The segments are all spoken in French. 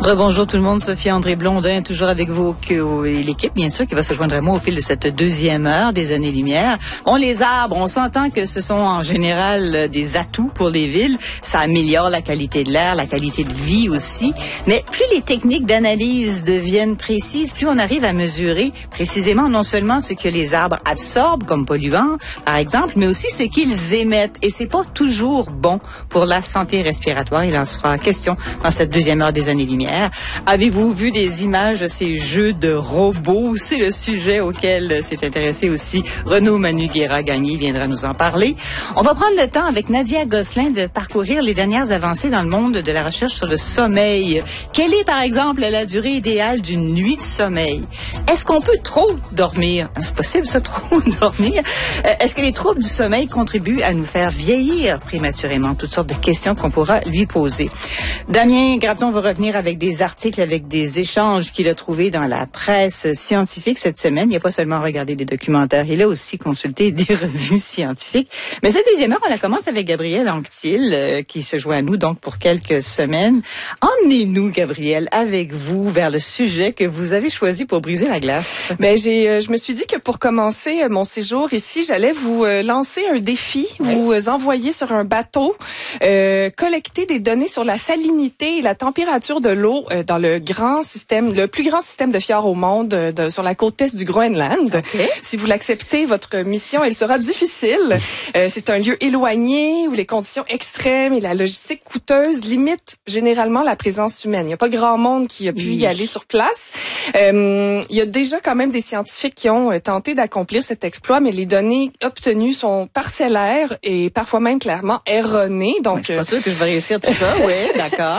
Rebonjour tout le monde, Sophie André Blondin, toujours avec vous et l'équipe, bien sûr, qui va se joindre à moi au fil de cette deuxième heure des années-lumière. Bon, les arbres, on s'entend que ce sont en général des atouts pour les villes. Ça améliore la qualité de l'air, la qualité de vie aussi. Mais plus les techniques d'analyse deviennent précises, plus on arrive à mesurer précisément non seulement ce que les arbres absorbent comme polluants, par exemple, mais aussi ce qu'ils émettent. Et c'est pas toujours bon pour la santé respiratoire. Il en sera question dans cette deuxième heure des années-lumière. Avez-vous vu des images de ces jeux de robots? C'est le sujet auquel s'est intéressé aussi Renaud Manu-Guéra-Gagné, viendra nous en parler. On va prendre le temps avec Nadia Gosselin de parcourir les dernières avancées dans le monde de la recherche sur le sommeil. Quelle est, par exemple, la durée idéale d'une nuit de sommeil? Est-ce qu'on peut trop dormir? C'est possible, ça, trop dormir? Est-ce que les troubles du sommeil contribuent à nous faire vieillir prématurément? Toutes sortes de questions qu'on pourra lui poser. Damien Grapton va revenir avec des articles, avec des échanges qu'il a trouvés dans la presse scientifique cette semaine. Il n'a pas seulement regardé des documentaires, il a aussi consulté des revues scientifiques. Mais cette deuxième heure, on la commence avec Gabriel Anctil, qui se joint à nous donc pour quelques semaines. Emmenez-nous, Gabriel, avec vous vers le sujet que vous avez choisi pour briser la glace. Je me suis dit que pour commencer mon séjour ici, j'allais vous lancer un défi, vous envoyer sur un bateau, collecter des données sur la salinité et la température de l'eau dans le plus grand système de fjords au monde, sur la côte est du Groenland. Okay. Si vous l'acceptez, votre mission, elle sera difficile. C'est un lieu éloigné où les conditions extrêmes et la logistique coûteuse limitent généralement la présence humaine. Il n'y a pas grand monde qui a pu y aller sur place. Il y a déjà quand même des scientifiques qui ont tenté d'accomplir cet exploit, mais les données obtenues sont parcellaires et parfois même clairement erronées. Donc, je suis pas sûre que je vais réussir tout ça. Oui, d'accord.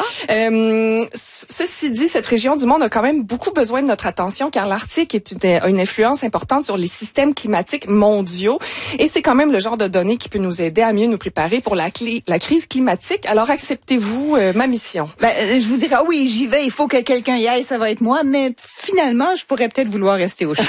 Ceci dit, cette région du monde a quand même beaucoup besoin de notre attention car l'Arctique a une influence importante sur les systèmes climatiques mondiaux et c'est quand même le genre de données qui peut nous aider à mieux nous préparer pour la crise climatique. Alors acceptez-vous ma mission? Je vous dirais, oui, j'y vais, il faut que quelqu'un y aille, ça va être moi, mais finalement, je pourrais peut-être vouloir rester au chaud.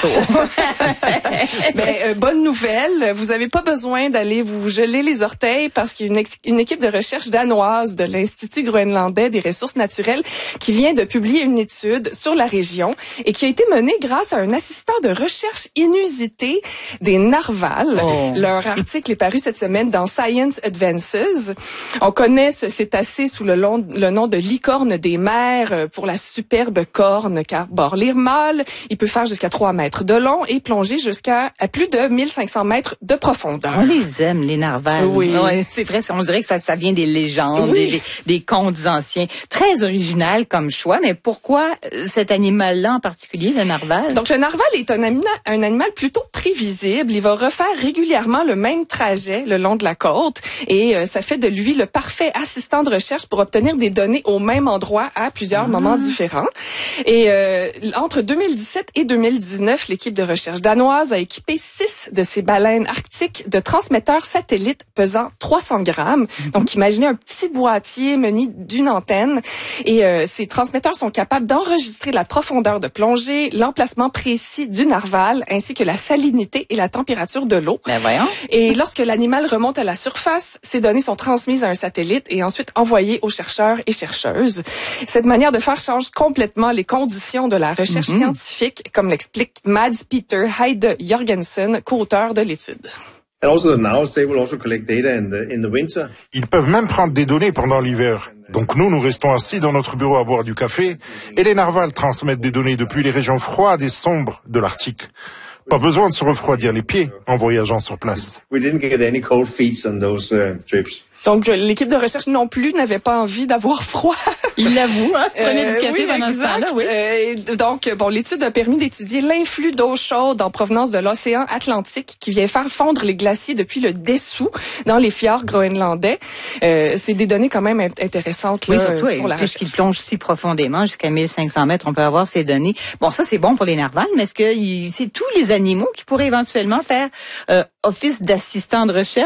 Bonne nouvelle, vous n'avez pas besoin d'aller vous geler les orteils parce qu'il y a une équipe de recherche danoise de l'Institut groenlandais des ressources naturelles qui vient de publier une étude sur la région et qui a été menée grâce à un assistant de recherche inusité des narvals. Oh. Leur article est paru cette semaine dans Science Advances. On connaît ce cétacé sous le nom de licorne des mers pour la superbe corne qu'arbore les mâles. Il peut faire jusqu'à 3 mètres de long et plonger jusqu'à plus de 1500 mètres de profondeur. On les aime, les narvals. Oui. Ouais, c'est vrai, on dirait que ça vient des légendes, oui. des contes anciens. Très original comme choix, mais pourquoi cet animal-là en particulier, le narval? Donc, le narval est un animal plutôt prévisible. Il va refaire régulièrement le même trajet le long de la côte et ça fait de lui le parfait assistant de recherche pour obtenir des données au même endroit à plusieurs moments différents. Et entre 2017 et 2019, l'équipe de recherche danoise a équipé 6 de ces baleines arctiques de transmetteurs satellites pesant 300 grammes. Donc, imaginez un petit boîtier muni d'une antenne. Et ces transmetteurs sont capables d'enregistrer la profondeur de plongée, l'emplacement précis du narval, ainsi que la salinité et la température de l'eau. Ben voyons. Et lorsque l'animal remonte à la surface, ces données sont transmises à un satellite et ensuite envoyées aux chercheurs et chercheuses. Cette manière de faire change complètement les conditions de la recherche scientifique, comme l'explique Mads Peter Heide Jorgensen, co-auteur de l'étude. Ils peuvent même prendre des données pendant l'hiver. Donc nous restons assis dans notre bureau à boire du café et les narvals transmettent des données depuis les régions froides et sombres de l'Arctique. Pas besoin de se refroidir les pieds en voyageant sur place. Donc, l'équipe de recherche non plus n'avait pas envie d'avoir froid. Il l'avoue, hein? Prenez du café pendant ce temps-là, oui. Donc, l'étude a permis d'étudier l'influx d'eau chaude en provenance de l'océan Atlantique qui vient faire fondre les glaciers depuis le dessous dans les fjords groenlandais. C'est des données quand même intéressantes là, surtout, pour la recherche. Puisqu'il plonge si profondément, jusqu'à 1500 mètres, on peut avoir ces données. Bon, ça, c'est bon pour les narvals, mais est-ce que c'est tous les animaux qui pourraient éventuellement faire office d'assistant de recherche?